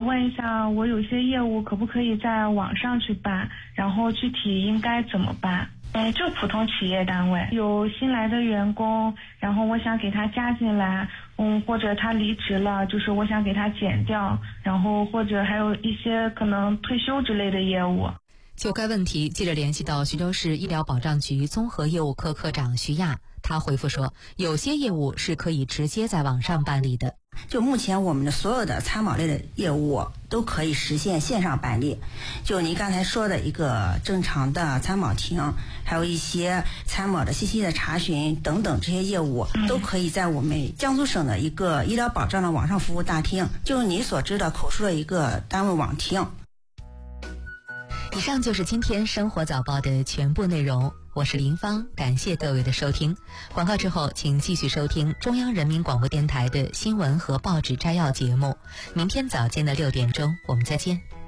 问一下，我有些业务可不可以在网上去办，然后具体应该怎么办？就普通企业单位，有新来的员工，然后我想给他加进来，或者他离职了，就是我想给他减掉，然后或者还有一些可能退休之类的业务。 就该问题，记者联系到徐州市医疗保障局综合业务科科长徐亚，他回复说，有些业务是可以直接在网上办理的。 就目前我们的所有的参保类的业务都可以实现线上办理，就您刚才说的一个正常的参保庭，还有一些参保的信息的查询等等，这些业务都可以在我们江苏省的一个医疗保障的网上服务大厅，就是你所知的口述的一个单位网厅。 以上就是今天生活早报的全部内容，我是林芳，感谢各位的收听。广告之后，请继续收听中央人民广播电台的新闻和报纸摘要节目。明天早间的6点钟，我们再见。